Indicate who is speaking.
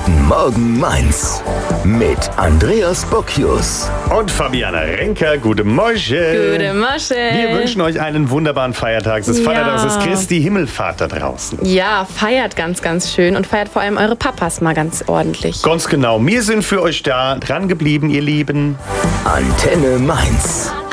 Speaker 1: Guten Morgen Mainz mit Andreas Bocchius
Speaker 2: und Fabiana Renker. Guten Morgen.
Speaker 3: Guten Morgen.
Speaker 2: Wir wünschen euch einen wunderbaren Feiertag. Es ist Feiertag, es ist Christi Himmelfahrt da draußen.
Speaker 3: Ja, feiert ganz, ganz schön und feiert vor allem eure Papas mal ganz ordentlich.
Speaker 2: Ganz genau. Wir sind für euch da, dran geblieben, ihr Lieben.
Speaker 1: Antenne Mainz.